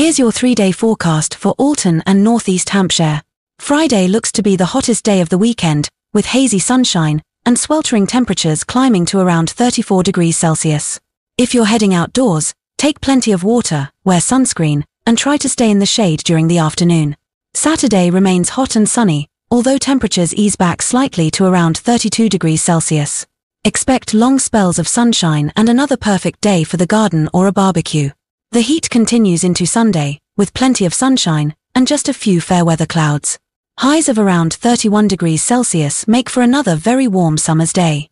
Here's your 3-day forecast for Alton and Northeast Hampshire. Friday looks to be the hottest day of the weekend, with hazy sunshine and sweltering temperatures climbing to around 34 degrees Celsius. If you're heading outdoors, take plenty of water, wear sunscreen, and try to stay in the shade during the afternoon. Saturday remains hot and sunny, although temperatures ease back slightly to around 32 degrees Celsius. Expect long spells of sunshine and another perfect day for the garden or a barbecue. The heat continues into Sunday, with plenty of sunshine and just a few fair weather clouds. Highs of around 31 degrees Celsius make for another very warm summer's day.